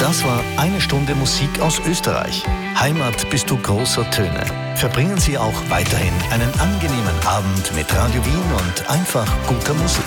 Das war eine Stunde Musik aus Österreich. Heimat bist du großer Töne. Verbringen Sie auch weiterhin einen angenehmen Abend mit Radio Wien und einfach guter Musik.